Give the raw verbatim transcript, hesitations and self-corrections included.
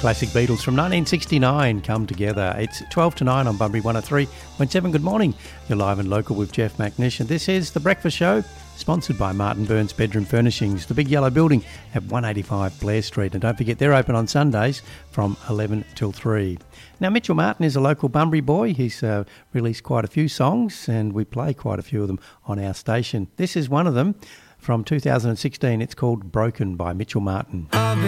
classic Beatles from nineteen sixty-nine come together. It's twelve to nine on Bunbury one oh three point seven. Good morning. You're live and local with Jeff McNish, and this is The Breakfast Show, sponsored by Martin Burns Bedroom Furnishings, the big yellow building at one eighty-five Blair Street. And don't forget, they're open on Sundays from eleven till three. Now, Mitchell Martin is a local Bunbury boy. He's uh, released quite a few songs, and we play quite a few of them on our station. This is one of them from two thousand sixteen. It's called Broken by Mitchell Martin.